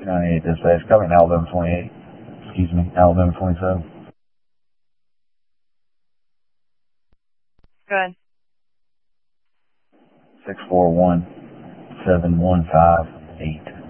98 dispatch, covering Alabama 28. Excuse me, Alabama 27. Good. 641-715-8.